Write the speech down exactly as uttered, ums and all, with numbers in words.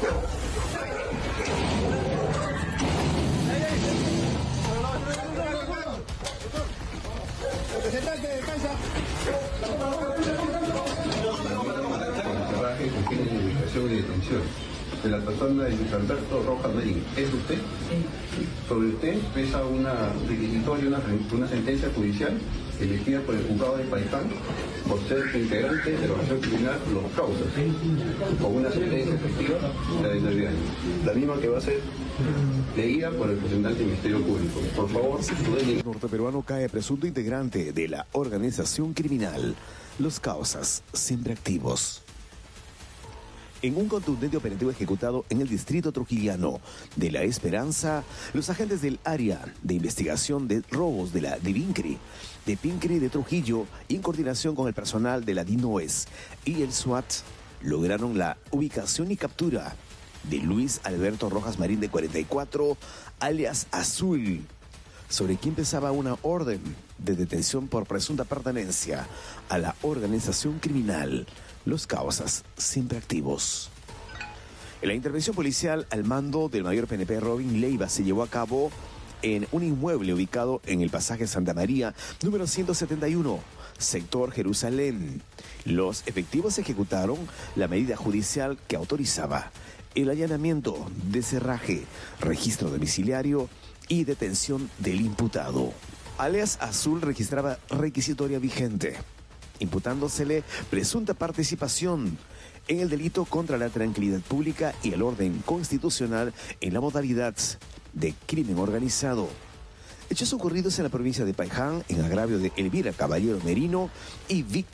Representante de Caixa. Trabaje con fines de ubicación y detención de la persona de Luis Alberto Rojas Marín. ¿Es usted? Sí. Sobre usted pesa una requisitoria, una, una sentencia judicial emitida por el juzgado de Paiján por ser integrante de la organización criminal Los Causas, con una sentencia efectiva de nueve años. La misma que va a ser leída por el representante del Ministerio Público. Por favor, el norteperuano cae presunto integrante de la organización criminal Los Causas, siempre activos. En un contundente operativo ejecutado en el distrito trujillano de La Esperanza, los agentes del área de investigación de robos de la DIVINCRI, de PINCRI de Trujillo, y en coordinación con el personal de la DINOES y el SWAT, lograron la ubicación y captura de Luis Alberto Rojas Marín, de cuarenta y cuatro, alias Azul, sobre quien pesaba una orden de detención por presunta pertenencia a la organización criminal Los Causas, siempre activos. La intervención policial al mando del mayor P N P Robin Leiva se llevó a cabo en un inmueble ubicado en el pasaje Santa María, número ciento setenta y uno, sector Jerusalén. Los efectivos ejecutaron la medida judicial que autorizaba el allanamiento de cerraje, registro domiciliario y detención del imputado. Alias Azul registraba requisitoria vigente, imputándosele presunta participación en el delito contra la tranquilidad pública y el orden constitucional en la modalidad de crimen organizado. Hechos ocurridos en la provincia de Paiján en agravio de Elvira Caballero Merino y Víctor